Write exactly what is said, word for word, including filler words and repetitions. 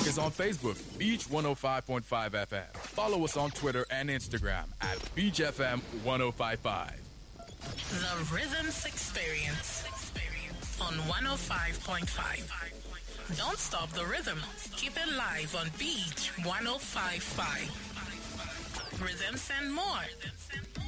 is on Facebook, Beach one oh five point five F M. Follow us on Twitter and Instagram at Beach F M ten fifty-five. The Rhythms Experience on one oh five point five. Don't stop the rhythm. Keep it live on Beach one oh five point five. Rhythms and more.